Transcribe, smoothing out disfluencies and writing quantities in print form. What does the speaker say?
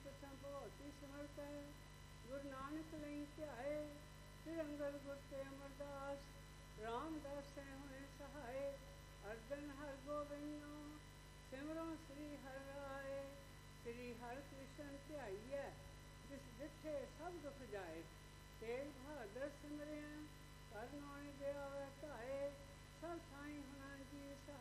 ਸੰਭਵਤੀ ਸਮਰਤ ਹੈ। ਗੁਰੂ ਨਾਨਕ ਲਈ ਧਿਆਏ ਫਿਰ ਅੰਗਦ ਗੁਰ ਤੇ ਅਮਰਦਾਸ। ਰਾਮਦਾਸ ਹੈ ਹੋਏ ਸਹਾਏ ਅਰਜਨ ਹਰ ਗੋਬਿੰਦੋ। ਸਿਮਰੋ ਸ੍ਰੀ ਹਰਿ ਰਾਏ ਸ੍ਰੀ ਹਰਿ ਕ੍ਰਿਸ਼ਨ ਧਿਆਈਐ। ਜਿਸ ਜਿੱਥੇ ਸਭ ਦੁਖ ਜਾਏ ਤੇਗ ਬਹਾਦਰ ਸਿਮਰਿਆ। ਕਰ ਨਾਉ ਦੇ ਆਵੇ ਧਾਏ ਸਭ ਥਾਈ